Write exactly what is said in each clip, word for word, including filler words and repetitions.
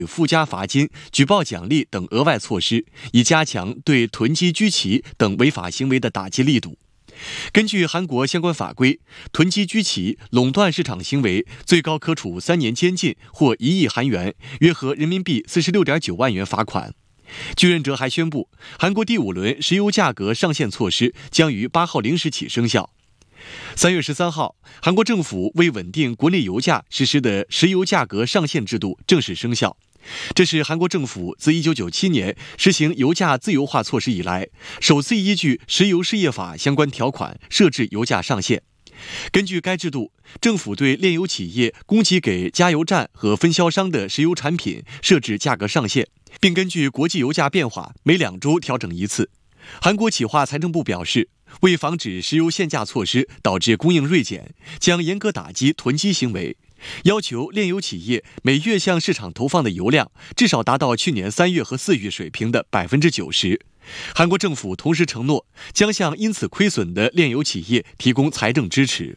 附加罚金、举报奖励等额外措施，以加强对囤积居奇等违法行为的打击力度。根据韩国相关法规，囤积居奇、垄断市场行为最高可处三年监禁或一亿韩元，约合人民币四十六点九万元罚款。据任哲还宣布，韩国第五轮石油价格上限措施将于八号零时起生效。三月十三号，韩国政府为稳定国内油价实施的石油价格上限制度正式生效。这是韩国政府自一九九七年实行油价自由化措施以来，首次依据石油事业法相关条款设置油价上限。根据该制度，政府对炼油企业供给给加油站和分销商的石油产品设置价格上限，并根据国际油价变化每两周调整一次。韩国企划财政部表示，为防止石油限价措施导致供应锐减，将严格打击囤积行为，要求炼油企业每月向市场投放的油量至少达到去年三月和四月水平的百分之九十。韩国政府同时承诺，将向因此亏损的炼油企业提供财政支持。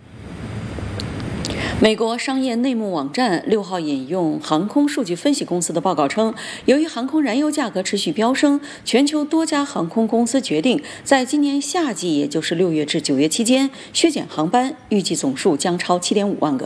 美国商业内幕网站六号引用航空数据分析公司的报告称，由于航空燃油价格持续飙升，全球多家航空公司决定在今年夏季，也就是六月至九月期间削减航班，预计总数将超 七点五万个。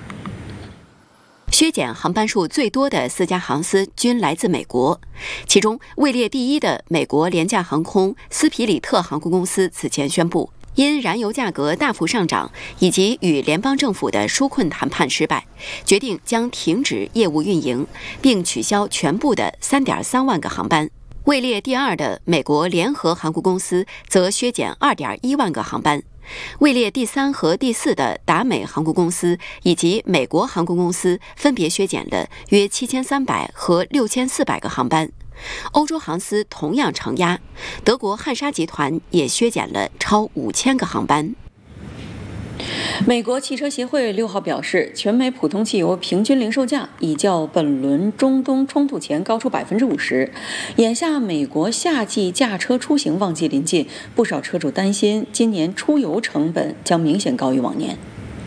削减航班数最多的四家航司均来自美国，其中位列第一的美国廉价航空斯皮里特航空公司此前宣布，因燃油价格大幅上涨以及与联邦政府的纾困谈判失败，决定将停止业务运营，并取消全部的 三点三万个航班。位列第二的美国联合航空公司则削减 二点一万个航班。位列第三和第四的达美航空公司以及美国航空公司分别削减了约七千三百和六千四百个航班。欧洲航司同样承压，德国汉莎集团也削减了超五千个航班。 美国汽车协会六号表示，全美普通汽油平均零售价已较本轮中东冲突前高出百分之五十。眼下美国夏季驾车出行旺季临近，不少车主担心今年出油成本将明显高于往年。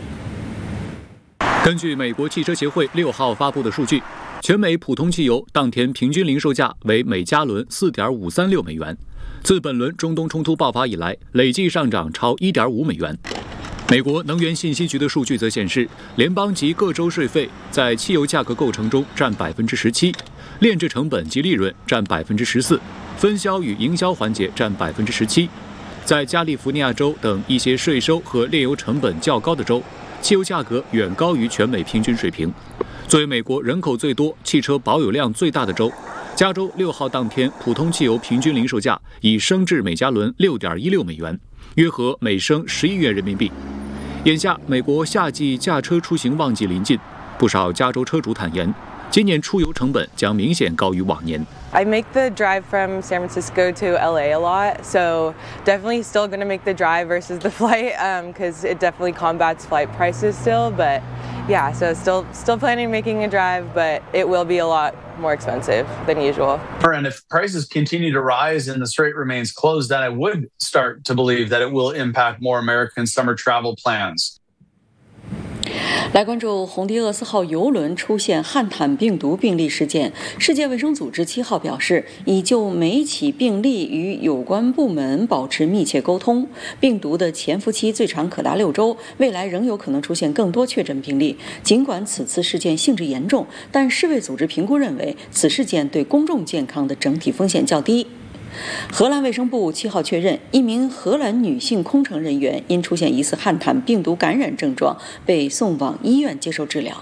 根据美国汽车协会六号发布的数据，全美普通汽油当天平均零售价为每加仑 四点五三六美元，自本轮中东冲突爆发以来，累计上涨超 一点五美元。美国能源信息局的数据则显示，联邦及各州税费在汽油价格构成中占 百分之十七， 炼制成本及利润占 百分之十四， 分销与营销环节占 百分之十七。 在加利福尼亚州等一些税收和炼油成本较高的州，汽油价格远高于全美平均水平。作为美国人口最多、汽车保有量最大的州，加州六号当天普通汽油平均零售价已升至每加仑 六点一六美元，约合每升十一元人民币。眼下，美国夏季驾车出行旺季临近，不少加州车主坦言，今年出油成本将明显高于往年。 I make the drive from San Francisco to L A a lot, so definitely still going to make the drive versus the flight because um, it definitely combats flight prices still. But yeah, so still still planning on making a drive, but it will be a lot more expensive than usual. And if prices continue to rise and the strait remains closed, then I would start to believe that it will impact more American summer travel plans. 来关注红迪厄斯号邮轮出现汉坦病毒病例事件。世界卫生组织七号表示，已就每起病例与有关部门保持密切沟通。病毒的潜伏期最长可达六周，未来仍有可能出现更多确诊病例。尽管此次事件性质严重，但世卫组织评估认为，此事件对公众健康的整体风险较低。荷兰卫生部七号确认，一名荷兰女性空乘人员因出现疑似汉坦病毒感染症状，被送往医院接受治疗。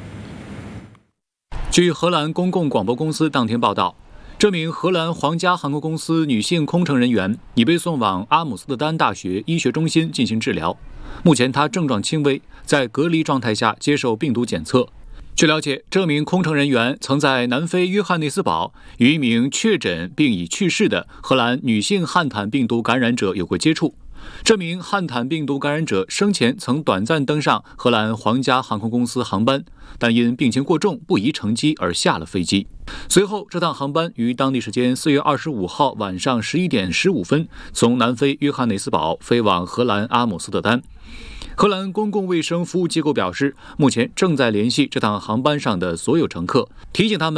据荷兰公共广播公司当天报道，这名荷兰皇家航空公司女性空乘人员已被送往阿姆斯特丹大学医学中心进行治疗。目前她症状轻微，在隔离状态下接受病毒检测。据了解，这名空乘人员曾在南非约翰内斯堡与一名确诊并已去世的荷兰女性汉坦病毒感染者有过接触。这名汉坦病毒感染者生前曾短暂登上荷兰皇家航空公司航班，但因病情过重不宜乘机而下了飞机。随后，这趟航班于当地时间四月二十五号晚上十一点十五分从南非约翰内斯堡飞往荷兰阿姆斯特丹。荷兰公共卫生服务机构表示，目前正在联系这趟航班上的所有乘客，提醒他们